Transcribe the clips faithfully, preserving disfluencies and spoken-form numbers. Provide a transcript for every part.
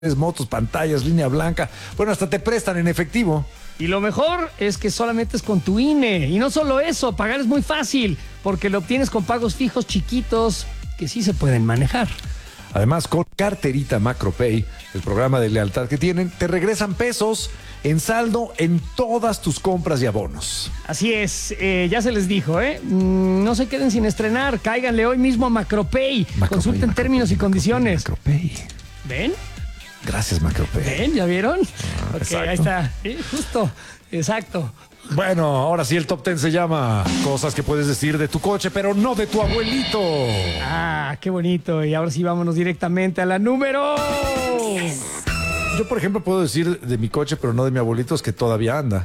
motos, pantallas, línea blanca. Bueno, hasta te prestan en efectivo. Y lo mejor es que solamente es con tu I N E. Y no solo eso, pagar es muy fácil, porque lo obtienes con pagos fijos chiquitos que sí se pueden manejar. Además, con Carterita MacroPay, el programa de lealtad que tienen, te regresan pesos en saldo en todas tus compras y abonos. Así es, eh, ya se les dijo, ¿eh? Mm, no se queden sin estrenar, cáiganle hoy mismo a MacroPay. Macropay, Consulten Macropay, términos y Macropay, condiciones. MacroPay. ¿Ven? Gracias, MacroPay. ¿Ven? ¿Ya vieron? Ah, ok, exacto. ahí está. Sí, justo, exacto. Bueno, ahora sí el top ten se llama Cosas que puedes decir de tu coche, pero no de tu abuelito. Ah, qué bonito. Y ahora sí vámonos directamente a la número... Yo, por ejemplo, puedo decir de mi coche, pero no de mi abuelito, es que todavía anda.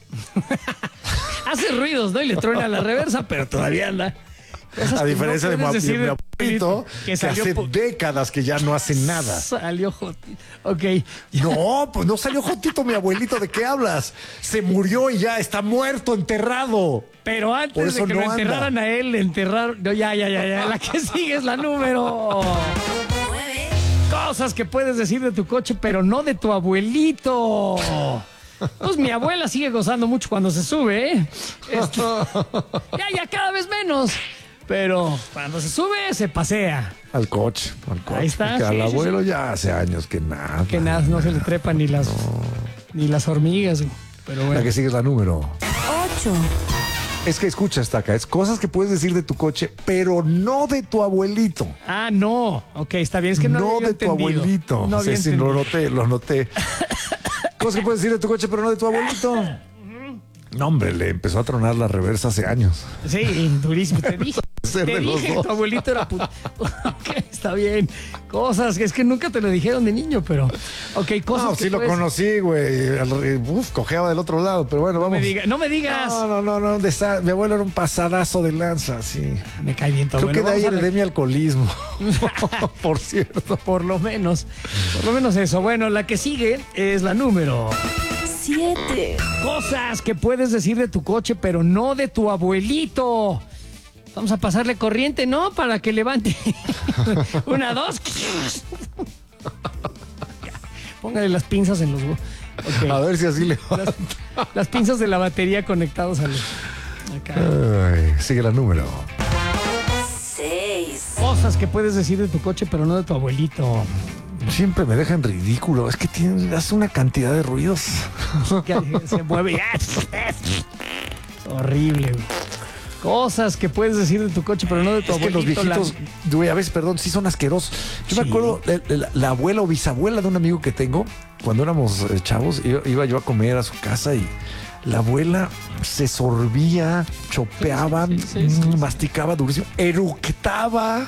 Hace ruidos, ¿no? Y le truena la reversa, pero todavía anda. Cosas A que diferencia no de mi, puedes decir mi de abuelito, que que, salió hace po- décadas que ya no hace nada. Salió joti- Ok. No, pues no salió jotito mi abuelito, ¿de qué hablas? Se murió y ya está muerto, enterrado. Pero Por antes eso de que no lo anda. enterraran a él, le enterraron. No, ya, ya, ya, ya. La que sigue es la número. Cosas que puedes decir de tu coche, pero no de tu abuelito. Pues mi abuela sigue gozando mucho cuando se sube, ¿eh? Este, ya, ya, cada vez menos. Pero cuando se sube, se pasea. Al coche, al coche. Ahí está, Porque sí, al sí, abuelo ya hace años que nada. Que nada, no se le trepan ni las, ni las hormigas. Pero La bueno. que sigue es la número. ocho. Es que escucha hasta acá, es cosas que puedes decir de tu coche, pero no de tu abuelito. Ah, no. Ok, está bien. Es que no, No, había de tu entendido. abuelito. No Sí, había sí, entendido. lo noté, lo noté. Cosas que puedes decir de tu coche, pero no de tu abuelito. No, hombre, le empezó a tronar la reversa hace años. Sí, durísimo. Te dije, Ser te de los dije que dos. tu abuelito era puto. Ok, está bien. Cosas, es que nunca te lo dijeron de niño, pero... Ok, cosas No, que sí lo puedes- conocí, güey. Al- Uf, cojeaba del otro lado, pero bueno, No vamos. me, diga- no me digas. No, no, no, no, ¿dónde está? Mi abuelo era un pasadazo de lanza, sí. Me cae bien tu Creo abuelo. que de ahí Vamos a heredé ver. mi alcoholismo. Por cierto. Por lo menos. Por lo menos eso. Bueno, la que sigue es la número... siete. Cosas que puedes decir de tu coche, pero no de tu abuelito. Vamos a pasarle corriente, ¿no? Para que levante. Una, dos. Póngale las pinzas en los... hue- Ok. A ver si así le va. Las, las pinzas de la batería conectados al... Acá. Ay, sigue la número. seis. Cosas que puedes decir de tu coche, pero no de tu abuelito. Siempre me dejan ridículo. Es que tiene, hace una cantidad de ruidos. Que se mueve. Horrible, güey. Cosas que puedes decir de tu coche, pero no de tu Es que los abuelito. viejitos, güey, a veces, perdón, sí son asquerosos. Yo Sí. me acuerdo, la, la- la abuela o bisabuela de un amigo que tengo, cuando éramos eh, chavos, iba, iba yo a comer a su casa y la abuela se sorbía, chopeaba, Sí, sí, sí, sí. mm, masticaba durísimo, eructaba.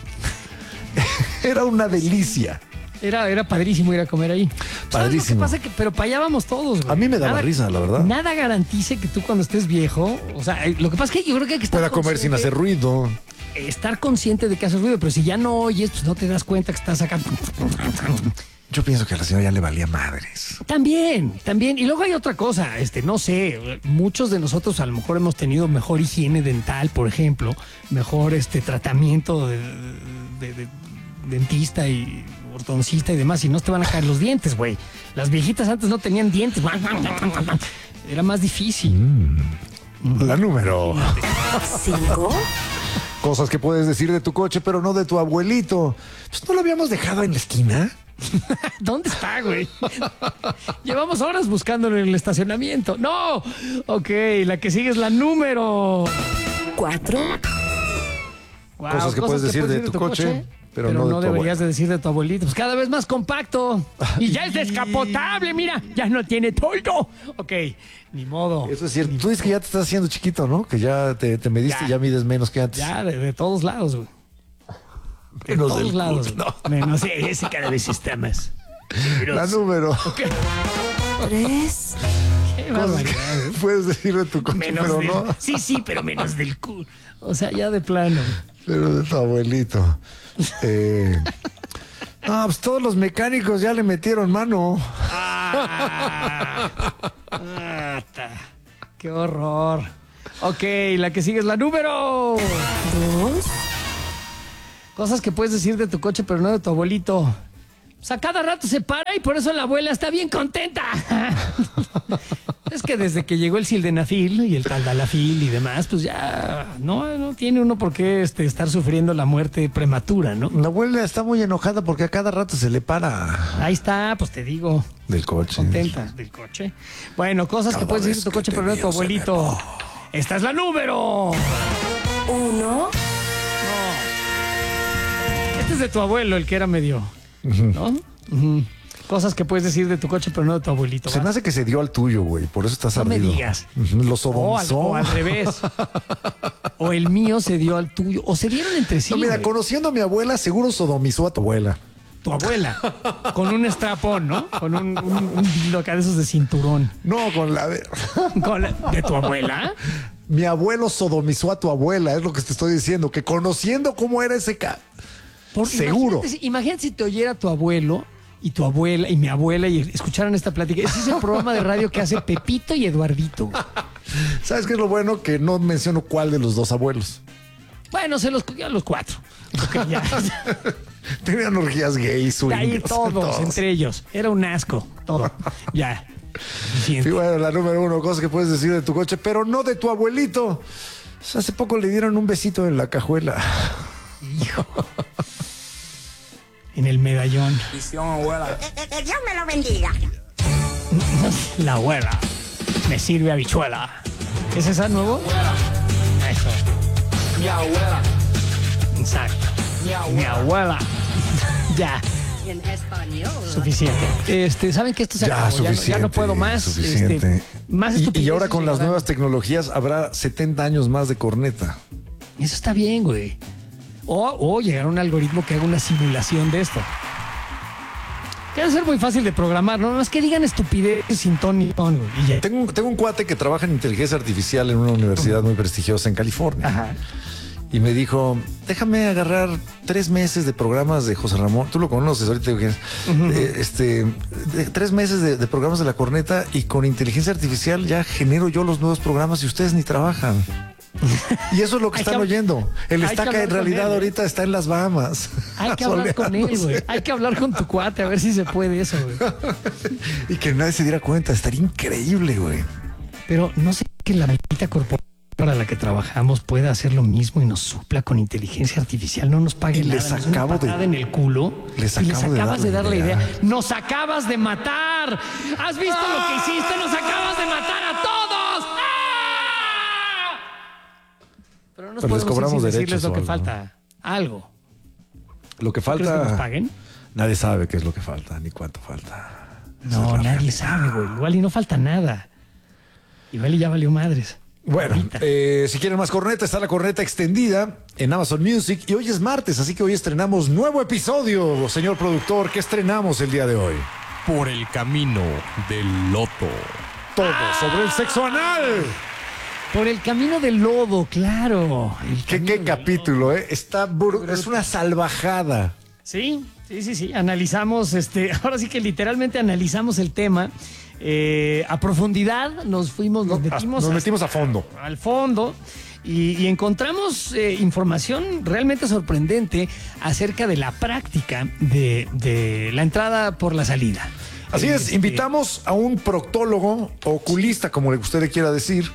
Era una delicia. Era, era padrísimo ir a comer ahí. ¿Sabes Padrísimo. lo que pasa? Que, pero para allá vamos todos, güey. A mí me daba Nada- risa, la verdad. Nada garantice que tú cuando estés viejo, o sea, eh, lo que pasa es que yo creo que hay que estar Pueda comer sin consciente- hacer ruido. Estar consciente de que haces ruido, pero si ya no oyes, pues no te das cuenta que estás acá. Yo pienso que a la señora ya le valía madres. También, también. Y luego hay otra cosa, este, no sé, muchos de nosotros a lo mejor hemos tenido mejor higiene dental, por ejemplo, mejor este tratamiento de, de- de dentista y ortodoncista y demás, y no te van a caer los dientes, güey. Las viejitas antes no tenían dientes. Era más difícil. La número. cinco. Cosas que puedes decir de tu coche, pero no de tu abuelito. Pues no lo habíamos dejado en la esquina. ¿Dónde está, güey? Llevamos horas buscándolo en el estacionamiento. ¡No! Ok, la que sigue es la número. cuatro. Wow, Cosas que puedes decir de tu coche, pero no de tu deberías abuelo. de decir de tu abuelito. Pues cada vez más compacto. Y ya es descapotable, mira. Ya no tiene toldo. Ok, ni modo. Eso es cierto. Tú dices que ya te estás haciendo chiquito, ¿no? Que ya te, te mediste Ya. y ya mides menos que antes. Ya, de, de todos lados, güey. De Menos todos del lados. culo, güey. Menos, sí, ese cada vez está más. La número. tres. Qué Cosas barbaridad, güey. que puedes decir de tu coche, Menos pero del- no. Sí, sí, pero menos del culo. O sea, ya de plano. Pero de tu abuelito. Eh, no, pues todos los mecánicos ya le metieron mano. Ah, ah, ta. Qué horror. Ok, la que sigue es la número. Dos. Cosas que puedes decir de tu coche, pero no de tu abuelito. Pues a cada rato se para y por eso la abuela está bien contenta. Es que desde que llegó el sildenafil y el taldalafil y demás, pues ya no, no tiene uno por qué este, estar sufriendo la muerte prematura, ¿no? La abuela está muy enojada porque a cada rato se le para Ahí está, pues te digo. del coche. Contenta del coche. Bueno, cosas Cada que puedes decir vez de tu que coche, te pero no de tu veo se me abuelito. va. Esta es la número. Uno. Este es de tu abuelo, el que era medio. ¿No? Ujú. Cosas que puedes decir de tu coche, pero no de tu abuelito. Se me ¿va? hace que se dio al tuyo, güey. Por eso estás No me ardido. digas. Ujú, Lo O al, sodomizó. o al revés. O el mío se dio al tuyo. O se dieron entre sí. No, mira, güey. conociendo a mi abuela, seguro sodomizó a tu abuela. Tu abuela. Con un strapón, ¿no? Con un, un, un dildo acá de esos de cinturón. No, con la de... Con la- ¿De tu abuela? Mi abuelo sodomizó a tu abuela, es lo que te estoy diciendo. Que conociendo cómo era ese ca... Por- Seguro. Imagínate, si- imagínate si te oyera tu abuelo y tu abuela y mi abuela y escucharan esta plática. Ese es el programa de radio que hace Pepito y Eduardito. ¿Sabes qué es lo bueno? Que no menciono cuál de los dos abuelos. Bueno, se los cogían los cuatro. Porque ya, Tenían orgías gays, de ahí swingers, todos, entre ellos. Era un asco, todo. Ya. Sí, Suficiente. bueno, la número uno, cosas que puedes decir de tu coche, pero no de tu abuelito. Hace poco le dieron un besito en la cajuela. Hijo. En el medallón. Bendición, abuela. Que Dios me lo bendiga. La abuela. Me sirve habichuela. ¿Es esa nuevo? Eso. Mi abuela. Exacto. Mi Mi abuela. abuela. Ya. En español. Suficiente. Este, ¿saben que esto se Ya, acabó? Ya, no- suficiente. ya no puedo más. Suficiente. Este, más y, y estupideces ahora con las llegarán. nuevas tecnologías habrá setenta años más de corneta. Eso está bien, güey. O, o llegar a un algoritmo que haga una simulación de esto. Que debe ser muy fácil de programar, ¿no? No es que digan estupidez sin ton ni ton, güey. Y ya. Tengo un, tengo un cuate que trabaja en inteligencia artificial en una universidad muy prestigiosa en California. Ajá. Y me dijo, déjame agarrar tres meses de programas de José Ramón. Tú lo conoces ahorita, Eugenio. Eh, este, de- tres meses de, de programas de la corneta y con inteligencia artificial ya genero yo los nuevos programas y ustedes ni trabajan. Y eso es lo que Hay están que hab- oyendo. El hay que estaca hablar en con realidad él, ¿eh? ahorita está en las Bahamas. Hay que hablar con él, güey. Soleándose. Hay que hablar con tu cuate a ver si se puede eso, güey. Y que nadie se diera cuenta. Estaría increíble, güey. Pero no sé que la maldita corporación para la que trabajamos pueda hacer lo mismo y nos supla con inteligencia artificial, no nos pague Y nada. les nos dé una acabo de- patada en el culo. les y les acabo de acabas dar de la dar la idea. idea. Nos acabas de matar. ¿Has visto lo que hiciste? Nos acabas de matar a todos. ¡Ah! Pero no nos Pero les podemos ir cobramos sin decirles derechos lo o que algo. falta. Algo. Lo que ¿Crees que nos falta. paguen? Nadie sabe qué es lo que falta ni cuánto falta. Esa No, es la nadie realidad. sabe, güey. Igual y no falta nada. Igual y ya valió madres. Bueno, Ahorita. eh, si quieren más corneta, está la corneta extendida en Amazon Music. Y hoy es martes, así que hoy estrenamos nuevo episodio, señor productor. ¿Qué estrenamos el día de hoy? Por el camino del loto. Todo sobre el sexo anal. Por el camino del lodo, claro. El ¿Qué, camino qué del capítulo, eh? Está bru- es una salvajada. Sí, sí, sí, sí. Analizamos, este, ahora sí que literalmente analizamos el tema eh, a profundidad. Nos fuimos, nos metimos, Nos hasta- metimos a fondo. al fondo y, y encontramos eh, información realmente sorprendente acerca de la práctica de, de la entrada por la salida. Así es, Este, invitamos a un proctólogo, oculista, como le- usted le quiera decir,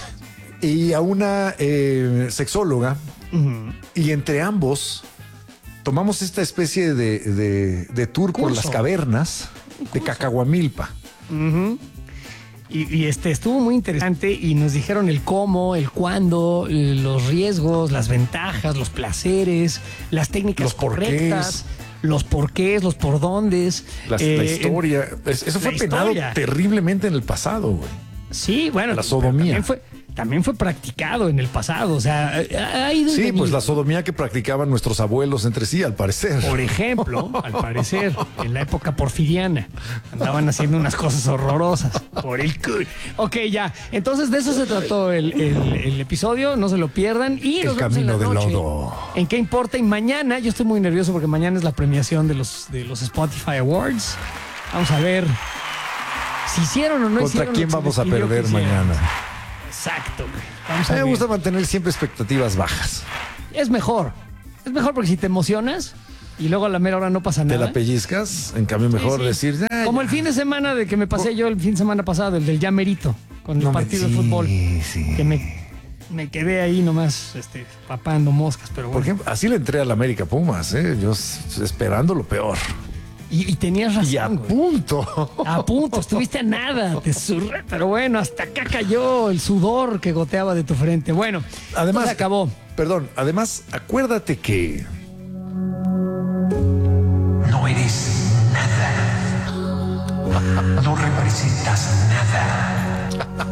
y a una eh, sexóloga, ujú. y entre ambos tomamos esta especie de, de- de tour por Curso. las cavernas de Cacahuamilpa. Ujú. Y, y, este estuvo muy interesante y nos dijeron el cómo, el cuándo, eh, los riesgos, las ventajas, los placeres, las técnicas Los porqués. correctas, los porqués, los por dóndes. La, la eh, historia. Es- Eso fue la penado historia. terriblemente en el pasado, güey. Sí, bueno, La sodomía. También fue, también fue practicado en el pasado, o sea, ha ido y Sí, venido. pues la sodomía que practicaban nuestros abuelos entre sí, al parecer. Por ejemplo, al parecer, en la época porfiriana, andaban haciendo unas cosas horrorosas. Por el culo. Ok, ya. Entonces, de eso se trató el, el- el episodio. No se lo pierdan. Y El nos vemos en la camino del noche. lodo. ¿En qué importa? Y mañana, yo estoy muy nervioso porque mañana es la premiación de los, de los Spotify Awards. Vamos a ver si hicieron o no ¿Contra hicieron. quién lo que se vamos a les pidió que perder hicieran. mañana? Exacto. güey. Vamos A a mí me ver. gusta mantener siempre expectativas bajas. Es mejor. Es mejor porque si te emocionas, y luego a la mera hora no pasa Te nada. la pellizcas, en cambio mejor Sí, sí. decir... "Ah, Como ya". el fin de semana de que me pasé yo el fin de semana pasado, el del Llamerito, con el No me- partido sí, de fútbol. sí. Que me, me quedé ahí nomás este, papando moscas, pero Por bueno. ejemplo, así le entré al América Pumas, ¿eh? Yo s- esperando lo peor. Y, y tenías Y a razón, güey. punto. A punto, estuviste a nada, te zurré, pero bueno, hasta acá cayó el sudor que goteaba de tu frente. Bueno, Además, se acabó. Perdón, además, acuérdate que No eres nada. No representas nada.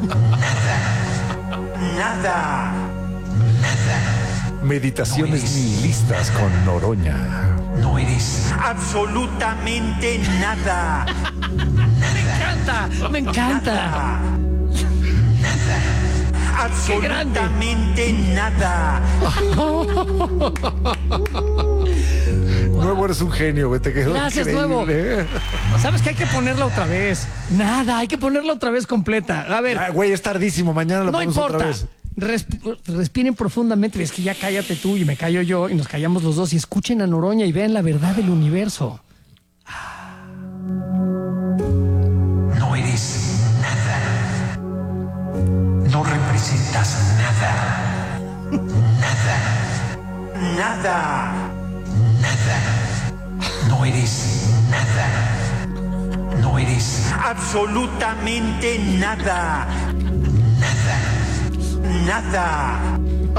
Nada. Nada. meditaciones No eres nihilistas con Noroña. No eres absolutamente nada. Me encanta, me encanta. Absolutamente nada. Nuevo, eres un genio, güey, te quedó Gracias, increíble. ¿Sabes que hay que ponerla otra vez? Nada, hay que ponerla otra vez completa. A ver, Ah, güey, es tardísimo, mañana lo no ponemos importa. otra vez. Resp- respiren profundamente. Es que ya cállate tú y me callo yo y nos callamos los dos y escuchen a Noroña y vean la verdad del universo. No eres nada. No representas nada. Nada. Nada. Nada. No eres nada. No eres absolutamente nada. Nada. Nada.